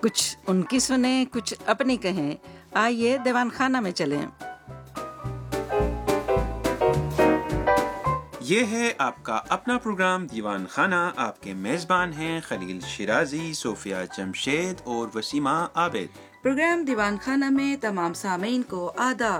کچھ ان کی سنیں، کچھ اپنی کہیں. آئیے دیوان خانہ میں چلیں. یہ ہے آپ کا اپنا پروگرام دیوان خانہ. آپ کے میزبان ہیں خلیل شیرازی، صوفیہ جمشید اور وسیمہ عابد. پروگرام دیوان خانہ میں تمام سامعین کو آداب.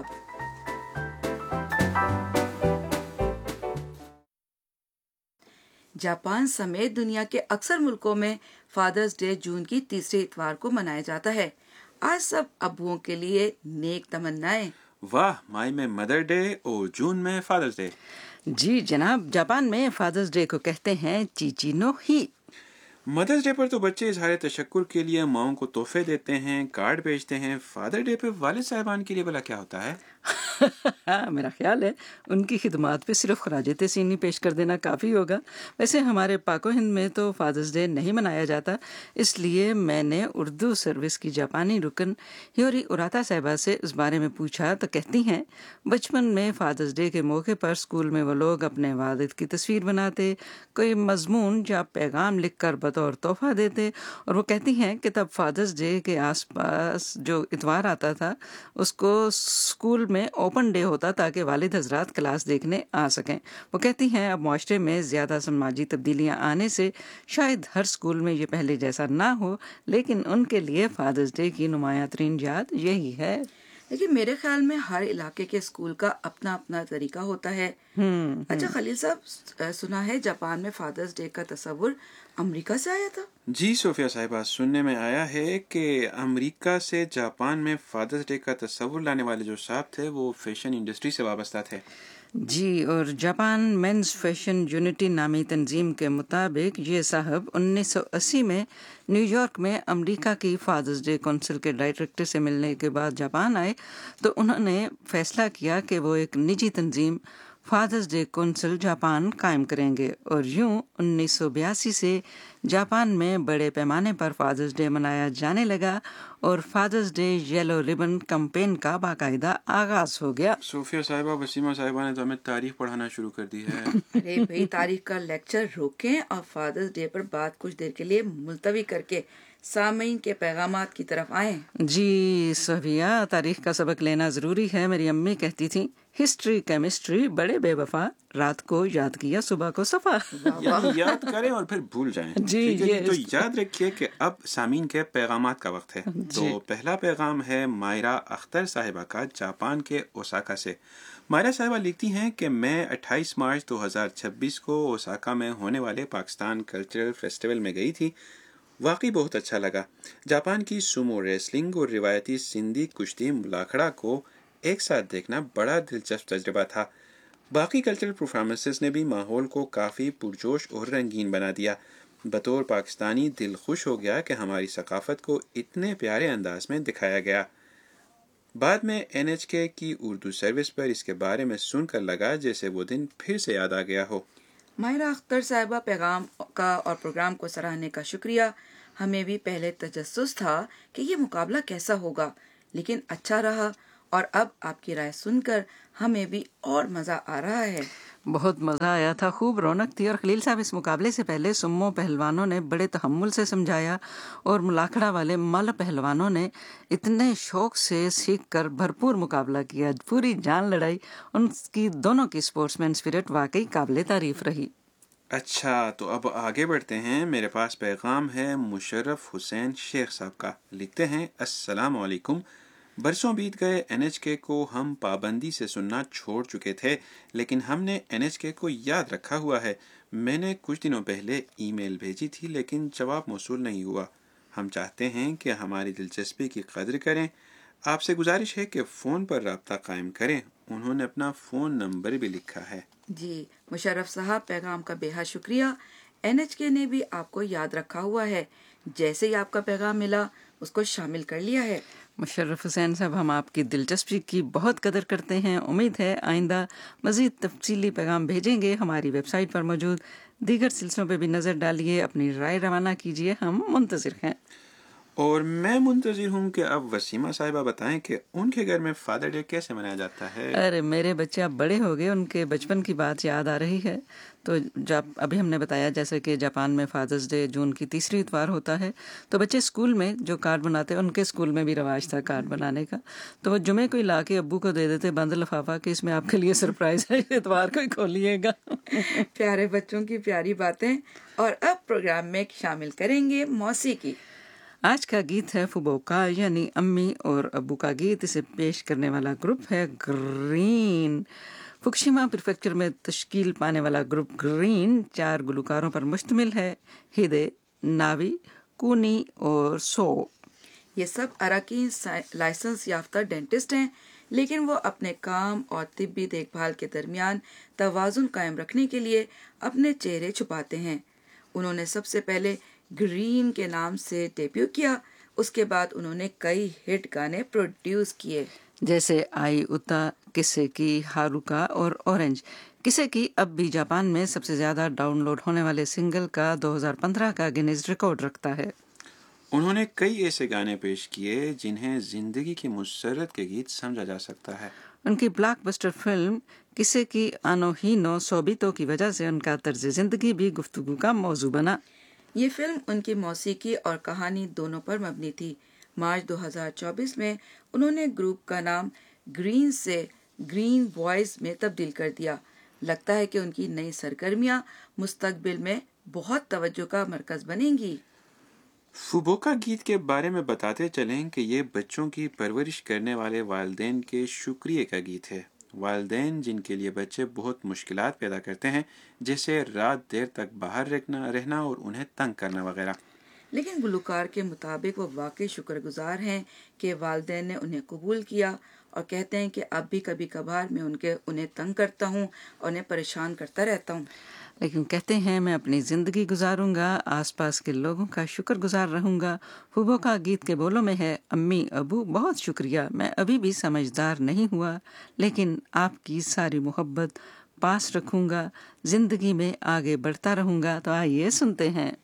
جاپان سمیت دنیا کے اکثر ملکوں میں فادرز ڈے جون کی تیسرے اتوار کو منایا جاتا ہے. آج سب ابوؤں کے لیے نیک تمنائیں. واہ، مئی میں مدر ڈے اور جون میں فادرز ڈے. جی جناب، جاپان میں فادرز ڈے کو کہتے ہیں چیچی نو ہی. مدرز ڈے پر تو بچے اظہار تشکر کے لیے ماؤں کو تحفے دیتے ہیں، کارڈ بھیجتے ہیں. فادر ڈے پہ والد صاحبان کے لیے بھلا کیا ہوتا ہے؟ میرا خیال ہے ان کی خدمات پہ صرف خراج تحسینی پیش کر دینا کافی ہوگا. ویسے ہمارے پاک و ہند میں تو فادرز ڈے نہیں منایا جاتا، اس لیے میں نے اردو سروس کی جاپانی رکن ہیوری اراتا صاحبہ سے اس بارے میں پوچھا تو کہتی ہیں بچپن میں فادرز ڈے کے موقع پر اسکول میں وہ لوگ اپنے والد کی تصویر بناتے، کوئی مضمون یا پیغام لکھ کر بطور تحفہ دیتے، اور وہ کہتی ہیں کہ تب فادرز ڈے کے آس پاس جو اتوار آتا تھا اس کو اسکول میں اوپن ڈے ہوتا تاکہ والد حضرات کلاس دیکھنے آ سکیں. وہ کہتی ہیں اب معاشرے میں زیادہ سماجی تبدیلیاں آنے سے شاید ہر اسکول میں یہ پہلے جیسا نہ ہو، لیکن ان کے لیے فادرز ڈے کی نمایاں ترین یاد یہی ہے. لیکن میرے خیال میں ہر علاقے کے اسکول کا اپنا اپنا طریقہ ہوتا ہے. اچھا خلیل صاحب، سنا ہے جاپان میں فادرز ڈے کا تصور امریکہ سے آیا تھا؟ جی صوفیہ صاحبہ، سننے میں آیا ہے کہ امریکہ سے جاپان میں فادرز ڈے کا تصور لانے والے جو صاحب تھے وہ فیشن انڈسٹری سے وابستہ تھے. جی، اور جاپان مینز فیشن یونٹی نامی تنظیم کے مطابق یہ صاحب 1980 میں نیو یارک میں امریکہ کی فادرز ڈے کونسل کے ڈائریکٹر سے ملنے کے بعد جاپان آئے تو انہوں نے فیصلہ کیا کہ وہ ایک نجی تنظیم فادرز ڈے کونسل جاپان قائم کریں گے، اور یوں 1982 سے جاپان میں بڑے پیمانے پر فادرز ڈے منایا جانے لگا اور fathers day yellow ribbon campaign کا باقاعدہ آغاز ہو گیا. صوفیہ صاحبہ، وسیمہ صاحبہ نے تو ہمیں تاریخ پڑھانا شروع کر دی ہے. ارے بھائی، تاریخ کا لیکچر روکیں اور فادرز ڈے پر بات کچھ دیر کے لیے ملتوی کر کے سامعین کے پیغامات کی طرف آئیں. جی صوفیہ، تاریخ کا سبق لینا ضروری ہے. میری امی کہتی تھیں ہسٹری کیمسٹری بڑے بے وفا، رات کو یاد کیا صبح کو صفا. یعنی یاد کریں اور پھر بھول جائیں. جی تو یاد رکھیے کہ اب سامعین کے پیغامات کا وقت ہے. تو پہلا پیغام ہے مائرہ اختر صاحبہ کا جاپان کے اوساکا سے. مائرہ صاحبہ لکھتی ہیں کہ میں 28 مارچ 2026 کو اوساکا میں ہونے والے پاکستان کلچرل فیسٹیول میں گئی تھی. واقعی بہت اچھا لگا. جاپان کی سومو ریسلنگ اور روایتی سندھی کشتی ملاکھڑا کو ایک ساتھ دیکھنا بڑا دلچسپ تجربہ تھا. باقی کلچرل پرفارمنسز نے بھی ماحول کو کافی پرجوش اور رنگین بنا دیا. بطور پاکستانی دل خوش ہو گیا کہ ہماری ثقافت کو اتنے پیارے انداز میں دکھایا گیا. بعد میں NHK کی اردو سروس پر اس کے بارے میں سن کر لگا جیسے وہ دن پھر سے یاد آ گیا ہو. مائرہ اختر صاحبہ، پیغام کا اور پروگرام کو سراہنے کا شکریہ. ہمیں بھی پہلے تجسس تھا کہ یہ مقابلہ کیسا ہوگا، لیکن اچھا رہا، اور اب آپ کی رائے سن کر ہمیں بھی اور مزہ آ رہا ہے. بہت مزہ آیا تھا، خوب رونق تھی. اور خلیل صاحب، اس مقابلے سے پہلے سمو پہلوانوں نے بڑے تحمل سے سمجھایا اور ملاکھڑا والے مل پہلوانوں نے اتنے شوق سے سیکھ کر بھرپور مقابلہ کیا، پوری جان لڑائی. ان کی دونوں کی اسپورٹس مین اسپرٹ واقعی قابل تعریف رہی. اچھا، تو اب آگے بڑھتے ہیں. میرے پاس پیغام ہے مشرف حسین شیخ صاحب کا. لکھتے ہیں السلام علیکم. برسوں بیت گئے، NHK کو ہم پابندی سے سننا چھوڑ چکے تھے، لیکن ہم نے NHK کو یاد رکھا ہوا ہے. میں نے کچھ دنوں پہلے ای میل بھیجی تھی لیکن جواب موصول نہیں ہوا. ہم چاہتے ہیں کہ ہماری دلچسپی کی قدر کریں. آپ سے گزارش ہے کہ فون پر رابطہ قائم کریں. انہوں نے اپنا فون نمبر بھی لکھا ہے. جی مشرف صاحب، پیغام کا بے حد شکریہ. NHK نے بھی آپ کو یاد رکھا ہوا ہے. جیسے ہی آپ کا پیغام ملا اس کو شامل کر لیا ہے. مشرف حسین صاحب، ہم آپ کی دلچسپی کی بہت قدر کرتے ہیں. امید ہے آئندہ مزید تفصیلی پیغام بھیجیں گے. ہماری ویب سائٹ پر موجود دیگر سلسلوں پہ بھی نظر ڈالیے، اپنی رائے روانہ کیجیے، ہم منتظر ہیں. اور میں منتظر ہوں کہ اب وسیمہ صاحبہ بتائیں کہ ان کے گھر میں فادر ڈے کیسے منایا جاتا ہے. ارے میرے بچے اب بڑے ہو گئے، ان کے بچپن کی بات یاد آ رہی ہے. تو جب ابھی ہم نے بتایا جیسے کہ جاپان میں فادرز ڈے جون کی تیسری اتوار ہوتا ہے، تو بچے اسکول میں جو کارڈ بناتے ہیں، ان کے اسکول میں بھی رواج تھا کارڈ بنانے کا، تو وہ جمعے کو ہی لا کے ابو کو دے دیتے بند لفافہ کہ اس میں آپ کے لیے سرپرائز ہے، اتوار کو ہی کھولیے گا. پیارے بچوں کی پیاری باتیں. اور اب پروگرام میں شامل کریں گے موسیقی. آج کا گیت ہے فوبوکا یعنی امی اور ابو کا گیت. اسے پیش کرنے والا گروپ ہے گرین. فکوشیما پریفیکچر میں تشکیل پانے والا گروپ گرین 4 گلوکاروں پر مشتمل ہے: ہیدے، ناوی، کونی اور سو. یہ سب اراکین لائسنس یافتہ ڈینٹسٹ ہیں، لیکن وہ اپنے کام اور طبی دیکھ بھال کے درمیان توازن قائم رکھنے کے لیے اپنے چہرے چھپاتے ہیں. انہوں نے سب سے پہلے گرین کے نام سے ڈیبیو کیا. اس کے بعد انہوں نے کئی ہٹ گانے پروڈیوس کیے، جیسے آئی اتا، کسے کی، ہاروکا اور اورنج. کسے کی اب بھی جاپان میں سب سے زیادہ ڈاؤن لوڈ ہونے والے سنگل کا 2015 کا گینیز ریکارڈ رکھتا ہے. انہوں نے کئی ایسے گانے پیش کیے جنہیں زندگی کی مسرت کے گیت سمجھا جا سکتا ہے. ان کی بلاک بسٹر فلم کسے کی آنو ہی نو سوبیتو کی وجہ سے ان کا طرز زندگی بھی گفتگو کا موضوع بنا. یہ فلم ان کی موسیقی اور کہانی دونوں پر مبنی تھی. مارچ 2024 میں انہوں نے گروپ کا نام گرین سے گرین وائز میں تبدیل کر دیا. لگتا ہے کہ ان کی نئی سرگرمیاں مستقبل میں بہت توجہ کا مرکز بنیں گی. فوبوکا گیت کے بارے میں بتاتے چلیں کہ یہ بچوں کی پرورش کرنے والے والدین کے شکریہ کا گیت ہے. والدین جن کے لیے بچے بہت مشکلات پیدا کرتے ہیں، جیسے رات دیر تک باہر رہنا اور انہیں تنگ کرنا وغیرہ. لیکن گلوکار کے مطابق وہ واقعی شکر گزار ہیں کہ والدین نے انہیں قبول کیا، اور کہتے ہیں کہ اب بھی کبھی کبھار میں انہیں تنگ کرتا ہوں اور انہیں پریشان کرتا رہتا ہوں، لیکن کہتے ہیں میں اپنی زندگی گزاروں گا، آس پاس کے لوگوں کا شکر گزار رہوں گا. فوبوکا گیت کے بولوں میں ہے: امی ابو بہت شکریہ، میں ابھی بھی سمجھدار نہیں ہوا، لیکن آپ کی ساری محبت پاس رکھوں گا، زندگی میں آگے بڑھتا رہوں گا. تو آئیے سنتے ہیں.